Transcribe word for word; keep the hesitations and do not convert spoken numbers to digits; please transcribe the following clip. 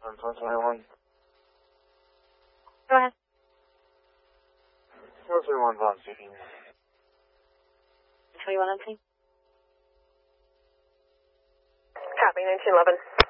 On four twenty-one. Go ahead. four twenty-one, Bob speaking. twenty-one on scene. Copy, nineteen eleven.